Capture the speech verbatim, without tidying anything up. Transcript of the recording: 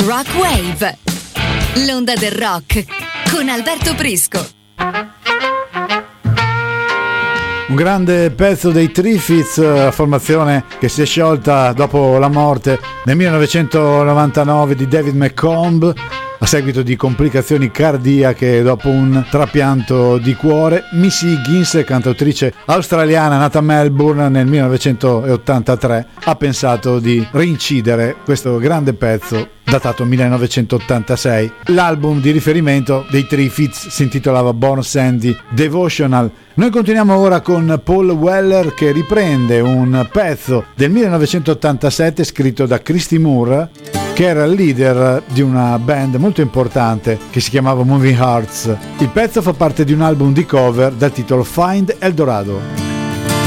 Rock Wave, l'onda del rock con Alberto Prisco. Un grande pezzo dei Triffids, la formazione che si è sciolta dopo la morte nel millenovecentonovantanove di David McComb a seguito di complicazioni cardiache dopo un trapianto di cuore. Missy Higgins, cantautrice australiana nata a Melbourne nel millenovecentottantatré, ha pensato di reincidere questo grande pezzo datato millenovecentottantasei. L'album di riferimento dei Triffids si intitolava Born Sandy Devotional. Noi continuiamo ora con Paul Weller, che riprende un pezzo del millenovecentottantasette scritto da Christy Moore, che era il leader di una band molto importante che si chiamava Moving Hearts. Il pezzo fa parte di un album di cover dal titolo Find Eldorado.